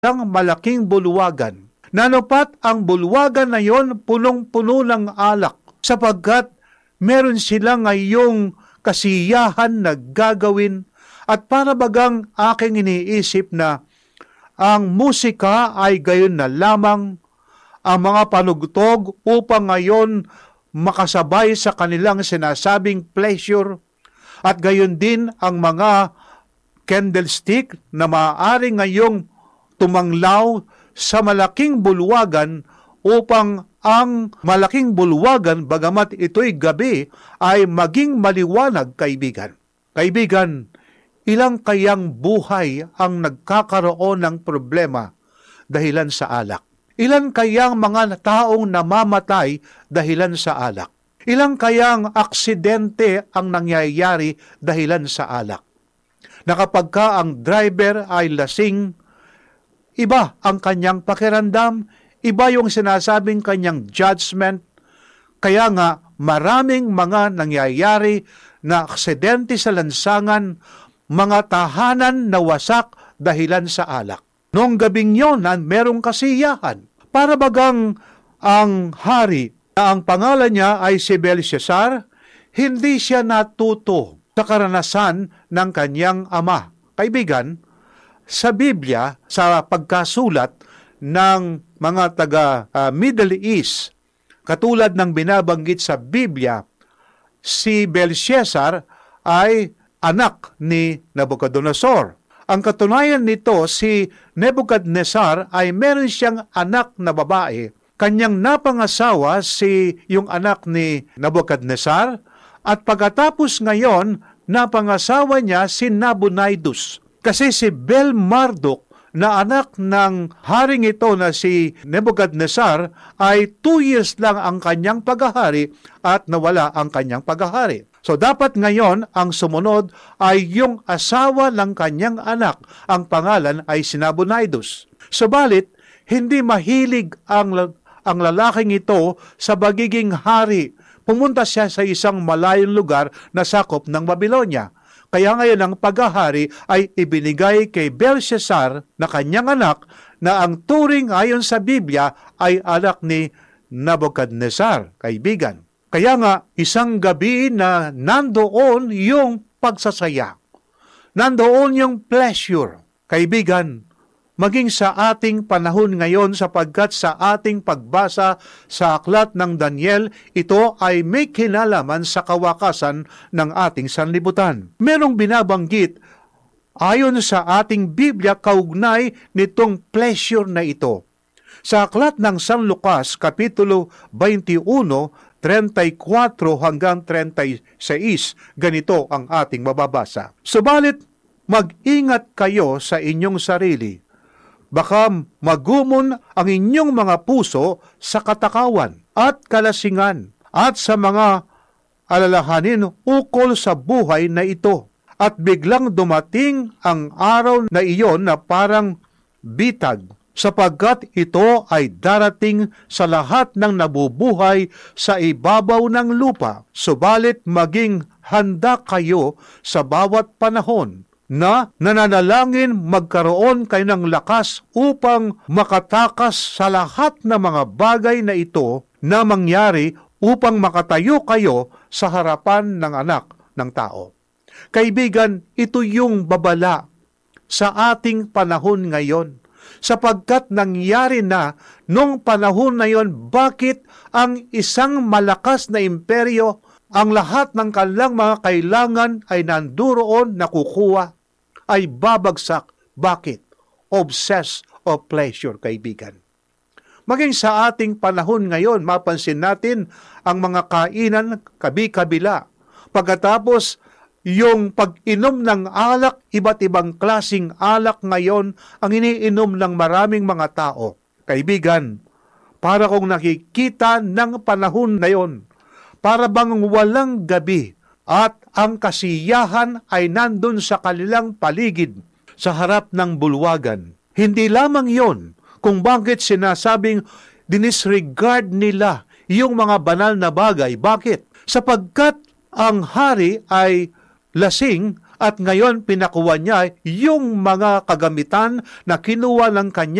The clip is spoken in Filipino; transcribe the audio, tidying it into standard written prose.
ng malaking bulwagan. Nanupat ang bulwagan na yon punong-puno ng alak sapagkat meron sila ngayong kasiyahan na gagawin at para bagang aking iniisip na ang musika ay gayon na lamang ang mga panugtog upang ngayon makasabay sa kanilang sinasabing pleasure at gayon din ang mga candlestick na maaari ngayong tumanglaw sa malaking bulwagan upang ang malaking bulwagan, bagamat ito'y gabi, ay maging maliwanag, kaibigan. Kaibigan, ilang kayang buhay ang nagkakaroon ng problema dahilan sa alak? Ilan kayang mga taong namamatay dahilan sa alak? Ilang kayang aksidente ang nangyayari dahilan sa alak? Na kapag ka ang driver ay lasing, iba ang kanyang pakiramdam, iba yung sinasabing kanyang judgment. Kaya nga maraming mga nangyayari na aksidente sa lansangan, mga tahanan na wasak dahilan sa alak. Noong gabing yon, merong kasiyahan. Para bagang ang hari na ang pangalan niya ay si Belshazzar, hindi siya natuto sa karanasan ng kanyang ama. Kaibigan, sa Biblia, sa pagkasulat ng mga taga-Middle East, katulad ng binabanggit sa Biblia, si Belshazzar ay anak ni Nabucodonosor. Ang katunayan nito, si Nebuchadnezzar ay meron siyang anak na babae. Kanyang napangasawa yung anak ni Nebuchadnezzar at pagkatapos ngayon, napangasawa niya si Nabonidus. Kasi si Bel-Marduk na anak ng haring ito na si Nebuchadnezzar ay 2 years lang ang kanyang paghahari at nawala ang kanyang paghahari. So dapat ngayon ang sumunod ay yung asawa ng kanyang anak. Ang pangalan ay si Nabonidus. Subalit, hindi mahilig ang lalaking ito sa pagiging hari. Pumunta siya sa isang malayong lugar na sakop ng Babylonia. Kaya ngayon ang paghahari ay ibinigay kay Belshazzar na kanyang anak na ang turing ayon sa Biblia ay anak ni Nebuchadnezzar, kaibigan. Kaya nga isang gabi na nandoon yung pagsasaya. Nandoon yung pleasure, kaibigan. Maging sa ating panahon ngayon sapagkat sa ating pagbasa sa aklat ng Daniel, ito ay may kinalaman sa kawakasan ng ating sanlibutan. Merong binabanggit ayon sa ating Biblia kaugnay nitong pleasure na ito. Sa aklat ng San Lucas, Kapitulo 21, 34 hanggang 36, ganito ang ating mababasa. Subalit, mag-ingat kayo sa inyong sarili. Baka magumon ang inyong mga puso sa katakawan at kalasingan at sa mga alalahanin ukol sa buhay na ito. At biglang dumating ang araw na iyon na parang bitag, sapagkat ito ay darating sa lahat ng nabubuhay sa ibabaw ng lupa. Subalit maging handa kayo sa bawat panahon na nananalangin magkaroon kayo ng lakas upang makatakas sa lahat ng mga bagay na ito na mangyari upang makatayo kayo sa harapan ng anak ng tao. Kaibigan, ito yung babala sa ating panahon ngayon. Sapagkat nangyari na nung panahon na yon, bakit ang isang malakas na imperyo, ang lahat ng kanilang mga kailangan ay nanduroon nakukuha, ay babagsak. Bakit? Obsessed of pleasure, kaibigan. Maging sa ating panahon ngayon, mapansin natin ang mga kainan kabi-kabila. Pagkatapos, yung pag-inom ng alak, iba't ibang klasing alak ngayon ang iniinom ng maraming mga tao. Kaibigan, para kung nakikita ng panahon na yon, para bang walang gabi at ang kasiyahan ay nandun sa kanilang paligid sa harap ng bulwagan. Hindi lamang yon kung bakit sinasabing dinisregard nila yung mga banal na bagay. Bakit? Sapagkat ang hari ay lasing at ngayon pinakuha niya yung mga kagamitan na kinuha ng kanya